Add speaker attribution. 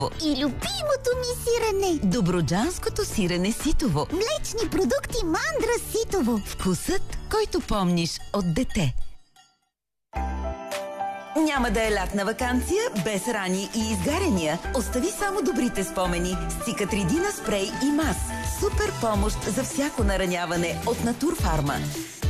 Speaker 1: И любимото ми сирене.
Speaker 2: Добруджанското сирене Ситово.
Speaker 1: Млечни продукти Мандра Ситово.
Speaker 2: Вкусът, който помниш от дете. Няма да е лятна ваканция без рани и изгаряния. Остави само добрите спомени с Цикатридина спрей и мас. Супер помощ за всяко нараняване от Натурфарма.